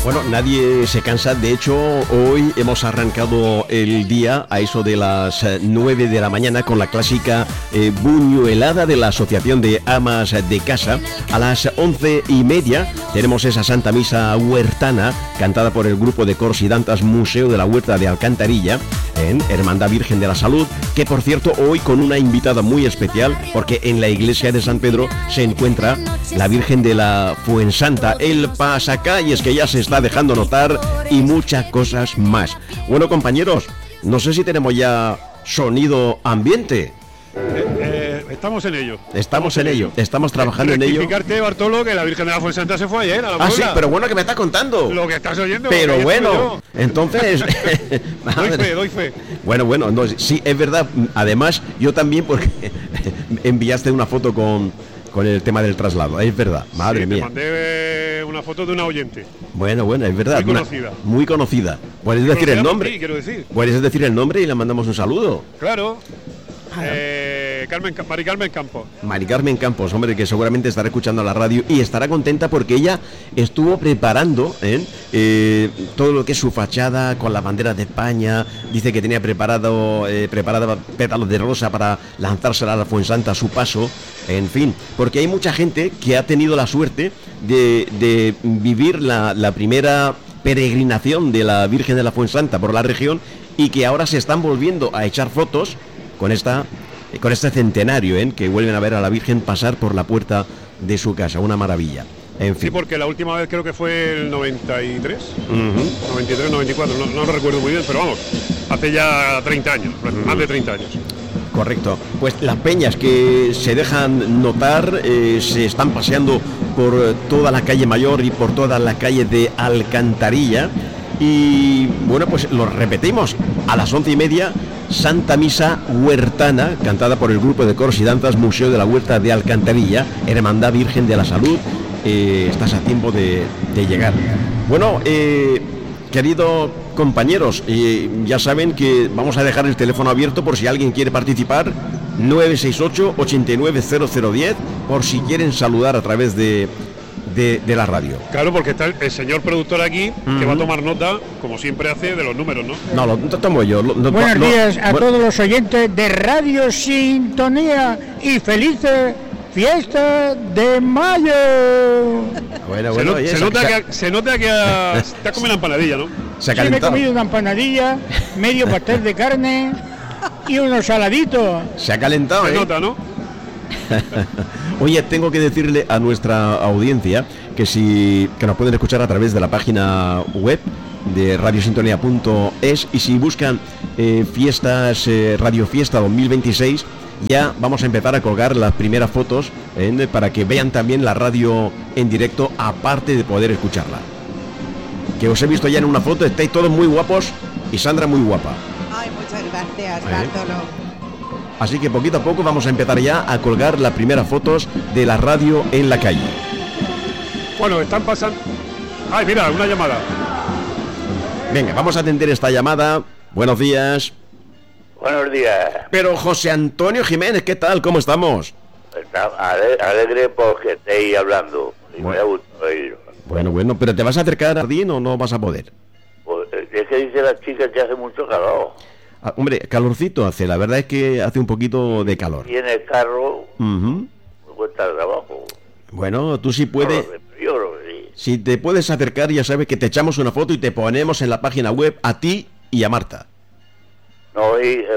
Bueno, nadie se cansa. De hecho, hoy hemos arrancado el día a eso de las 9 de la mañana con la clásica buñuelada de la Asociación de Amas de Casa. A las 11:30 tenemos esa Santa Misa huertana cantada por el grupo de coros y danzas Museo de la Huerta de Alcantarilla en Hermandad Virgen de la Salud, que por cierto hoy con una invitada muy especial, porque en la iglesia de San Pedro se encuentra la Virgen de la Fuensanta, el pasacalles que ya se está dejando notar y muchas cosas más. Bueno, compañeros, no sé si tenemos ya sonido ambiente. Estamos en ello. Estamos trabajando en ello. Rectificarte, Bartolo, que la Virgen de la Fuensanta se fue ayer a la Puebla. Sí, pero bueno, que me estás contando. Lo que estás oyendo. Pero bueno, entonces... doy fe. Bueno, no, sí, es verdad. Además, yo también, porque enviaste una foto con el tema del traslado. Es verdad, madre mía. Te mandé una foto de una oyente. Bueno, es verdad. Muy conocida. ¿Puedes decir el nombre? Sí, quiero decir. ¿Puedes decir el nombre y le mandamos un saludo? Claro. Mari Carmen Campos. Mari Carmen Campos, hombre, que seguramente estará escuchando la radio y estará contenta porque ella estuvo preparando todo lo que es su fachada con la bandera de España. Dice que tenía preparada pétalos de rosa para lanzársela a la Fuensanta a su paso. En fin, porque hay mucha gente que ha tenido la suerte de vivir la primera peregrinación de la Virgen de la Fuensanta por la región y que ahora se están volviendo a echar fotos con este centenario, que vuelven a ver a la Virgen pasar por la puerta de su casa. Una maravilla. En fin. Sí, porque la última vez creo que fue el 93, 93, 94, no lo recuerdo muy bien, pero vamos, hace ya 30 años, más de 30 años. Correcto. Pues las peñas que se dejan notar se están paseando por toda la calle Mayor y por toda la calle de Alcantarilla. Y bueno, pues lo repetimos, a las 11:30, Santa Misa huertana, cantada por el grupo de coros y danzas Museo de la Huerta de Alcantarilla, Hermandad Virgen de la Salud. Estás a tiempo de llegar. Bueno, queridos compañeros, ya saben que vamos a dejar el teléfono abierto por si alguien quiere participar, 968-890010, por si quieren saludar a través de la radio. Claro, porque está el señor productor aquí, que va a tomar nota, como siempre hace, de los números, ¿no? No, lo tomo yo. Buenos días a todos los oyentes de Radio Sintonía y felices fiestas de mayo. Bueno, se nota que te has comido una empanadilla, ¿no? Sí, me he comido una empanadilla, medio pastel de carne y unos saladitos. Se ha calentado, Se nota, ¿no? Oye, tengo que decirle a nuestra audiencia que nos pueden escuchar a través de la página web de radiosintonía.es y si buscan fiestas Radio Fiesta 2026, ya vamos a empezar a colgar las primeras fotos para que vean también la radio en directo, aparte de poder escucharla. Que os he visto ya en una foto, estáis todos muy guapos y Sandra muy guapa. Ay, muchas gracias, Bartolo. Así que poquito a poco vamos a empezar ya a colgar las primeras fotos de la radio en la calle. Bueno, están pasando... Ay, mira, una llamada. Venga, vamos a atender esta llamada. Buenos días. Buenos días. Pero José Antonio Jiménez, ¿qué tal? ¿Cómo estamos? Alegre porque estéis hablando. Y me gusta oír. Bueno, pero ¿te vas a acercar a jardín o no vas a poder? Pues, es que dice la chica que hace mucho calor. Hombre, calorcito hace, la verdad es que hace un poquito de calor. Y en el carro me cuesta trabajo. Bueno, tú sí puedes... Yo creo que sí. Si te puedes acercar, ya sabes que te echamos una foto y te ponemos en la página web a ti y a Marta. No, hoy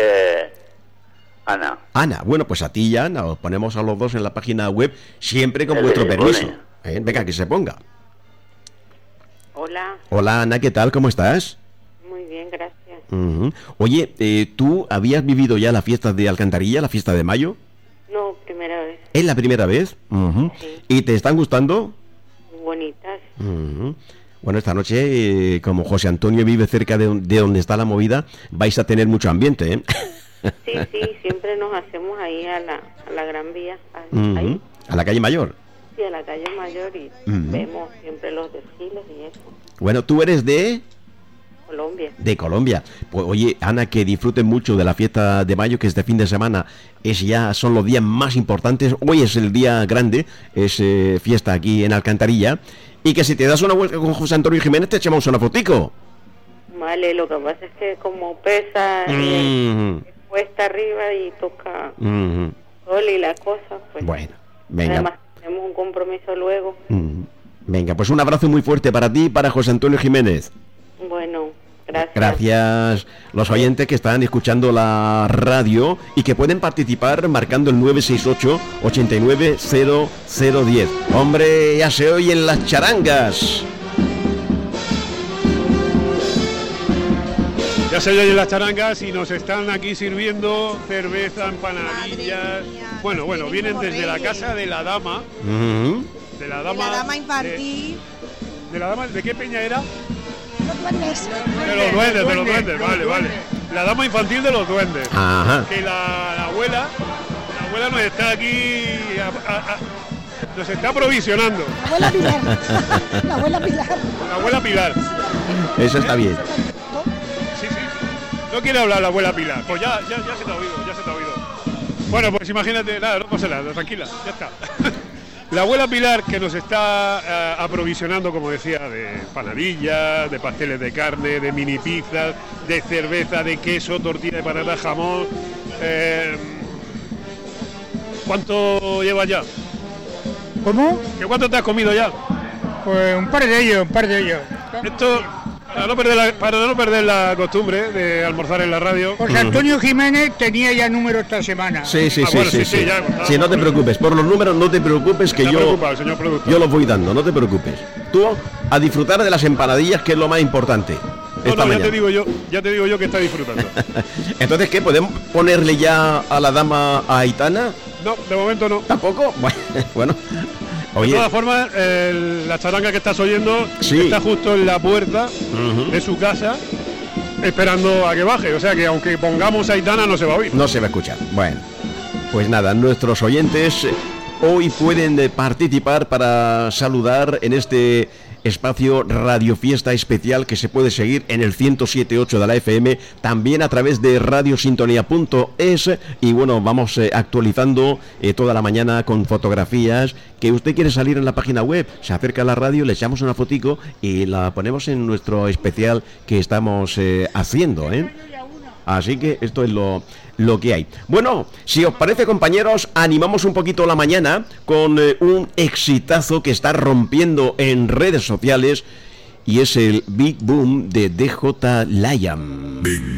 Ana. Ana, bueno, pues a ti y a Ana os ponemos a los dos en la página web, siempre con vuestro permiso. Venga, que se ponga. Hola. Hola, Ana, ¿qué tal? ¿Cómo estás? Muy bien, gracias. Oye, ¿tú habías vivido ya la fiesta de Alcantarilla, la fiesta de mayo? No, primera vez. ¿Es la primera vez? Sí. ¿Y te están gustando? Bonitas. Bueno, esta noche, como José Antonio vive cerca de donde está la movida, vais a tener mucho ambiente, ¿eh? Sí, siempre nos hacemos ahí a la Gran Vía. Ahí. ¿A la calle Mayor? Sí, a la calle Mayor y vemos siempre los desfiles y eso. Bueno, ¿tú eres de...? Colombia. De Colombia. Pues oye, Ana, que disfruten mucho de la fiesta de mayo, que este fin de semana son los días más importantes. Hoy es el día grande, es fiesta aquí en Alcantarilla. Y que si te das una vuelta con José Antonio Jiménez, te echamos una fotico. Vale, lo que pasa es que como pesa, cuesta arriba y toca sol y la cosa, pues. Bueno, venga. Además, tenemos un compromiso luego. Venga, pues un abrazo muy fuerte para ti y para José Antonio Jiménez. Bueno, gracias. Gracias, los oyentes que están escuchando la radio y que pueden participar marcando el 968 89 0010. Hombre, ya se oyen las charangas. Ya se oyen las charangas y nos están aquí sirviendo cerveza, empanadillas. Bueno, vienen desde la casa de la dama. De la dama infantil. ¿De la dama? ¿De qué peña era? Los duendes. De los duendes, vale. La dama infantil de los duendes. Ajá. Que la abuela nos está aquí, nos está aprovisionando. La abuela Pilar. La abuela Pilar. Eso está bien. Sí. No quiere hablar la abuela Pilar. Pues ya se te ha oído, Bueno, pues imagínate, nada, no pasa nada, tranquila, ya está. La abuela Pilar, que nos está aprovisionando, como decía, de panadillas, de pasteles de carne, de mini pizzas, de cerveza, de queso, tortilla de patata, jamón. ¿Cuánto llevas ya? ¿Cómo? ¿Cuánto te has comido ya? Pues un par de ellos. Esto, para no perder la costumbre de almorzar en la radio. José Antonio Jiménez tenía ya número esta semana. Sí. Ya, Sí, no te preocupes, por los números no te preocupes, que yo los voy dando, no te preocupes. Tú a disfrutar de las empanadillas, que es lo más importante. Ya te digo yo que está disfrutando. Entonces, ¿qué? ¿Podemos ponerle ya a la dama a Aitana? No, de momento no. ¿Tampoco? Bueno. Oye. De todas formas, la charanga que estás oyendo está justo en la puerta de su casa, esperando a que baje. O sea que aunque pongamos a Aitana, no se va a oír. No se va a escuchar. Bueno, pues nada, nuestros oyentes hoy pueden participar para saludar en este espacio Radio Fiesta Especial que se puede seguir en el 107.8 de la FM, también a través de radiosintonía.es. Y bueno, vamos actualizando toda la mañana con fotografías. Que usted quiere salir en la página web, se acerca a la radio, le echamos una fotico y la ponemos en nuestro especial que estamos haciendo, Así que esto es lo que hay. Bueno, si os parece, compañeros, animamos un poquito la mañana con un exitazo que está rompiendo en redes sociales y es el Big Boom de DJ Liam. Big